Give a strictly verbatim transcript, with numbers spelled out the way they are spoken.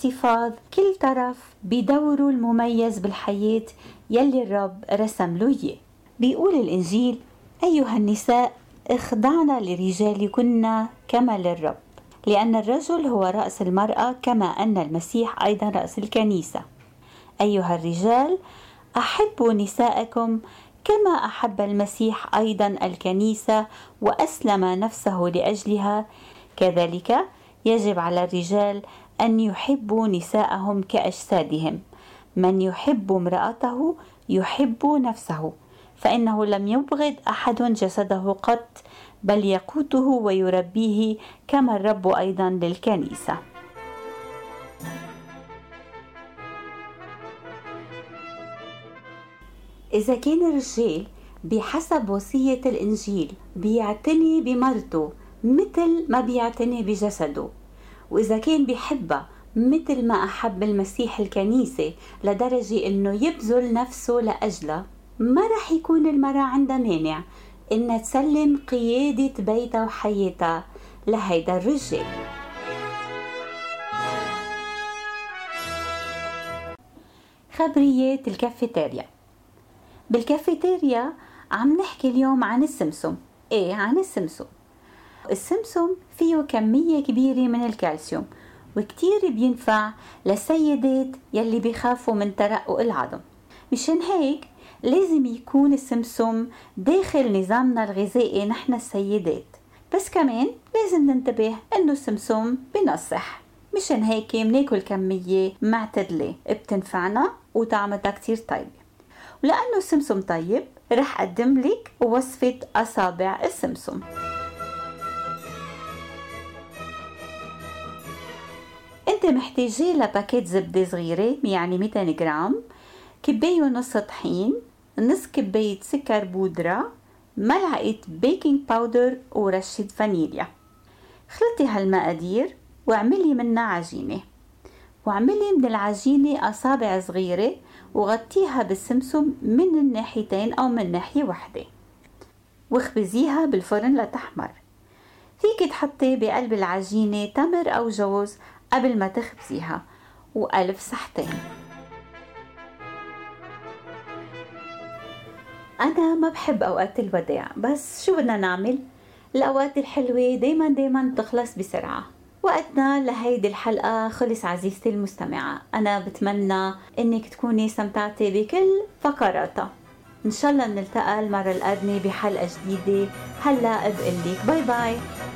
احتفاظ كل طرف بدوره المميز بالحياة يلي الرب رسم له إياه. بيقول الإنجيل: أيها النساء اخضعنا لرجالكن كما للرب، لأن الرجل هو رأس المرأة كما أن المسيح أيضا رأس الكنيسة. أيها الرجال أحبوا نساءكم كما أحب المسيح أيضا الكنيسة وأسلم نفسه لأجلها، كذلك يجب على الرجال أن يحبوا نساءهم كأجسادهم. من يحب امرأته يحب نفسه، فإنه لم يبغض أحد جسده قط، بل يقوته ويربيه كما الرب أيضا للكنيسة. إذا كان الرجال بحسب وصية الإنجيل بيعتني بمرته مثل ما بيعتني بجسده، وإذا كان بيحبها مثل ما أحب المسيح الكنيسة لدرجة إنه يبذل نفسه لأجلها، ما رح يكون المرأة عندها مانع إنها تسلم قيادة بيتها وحياتها لهيدا الرجال. خبريات الكافيتيريا. بالكافيتيريا عم نحكي اليوم عن السمسم. ايه عن السمسم. السمسم فيه كمية كبيرة من الكالسيوم، وكتير بينفع للسيدات يلي بيخافوا من ترقق العظم. مشان هيك لازم يكون السمسم داخل نظامنا الغذائي نحن السيدات، بس كمان لازم ننتبه انه السمسم بنصح. مشان هيك مناكل كمية معتدلة بتنفعنا وطعمتها كتير طيبة. ولأنه السمسم طيب رح أقدم لك وصفة أصابع السمسم. انت محتاجة لباكيت زبدة صغيرة يعني مئتين جرام، كباية ونص طحين، نص كباية سكر بودرة، ملعقة بيكنج باودر ورشة فانيليا. خلطي هالمقادير واعملي منها عجينة، واعملي من العجينة أصابع صغيرة وغطيها بالسمسم من الناحيتين أو من ناحية واحدة، واخبزيها بالفرن لتحمر. فيك تحطي بقلب العجينة تمر أو جوز قبل ما تخبزيها، وألف صحتين. أنا ما بحب أوقات الوداع، بس شو بدنا نعمل؟ الأوقات الحلوة دايما دايما تخلص بسرعة. وقتنا لهيدي الحلقة خلص عزيزتي المستمعة. أنا بتمنى أنك تكوني استمتعتي بكل فقراتها. إن شاء الله نلتقى المرة القادمة بحلقة جديدة. هلأ بقلك باي باي.